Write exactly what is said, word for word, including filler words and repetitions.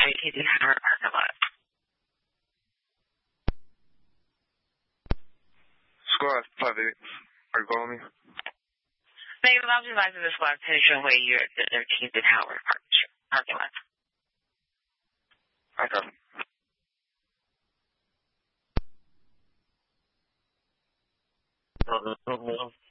eighteenth and Howard parking lot. Squad five eight. Are you calling me? Negative, I'll be advising the squad attention where you're at the thirteenth and Howard parking lot. Okay.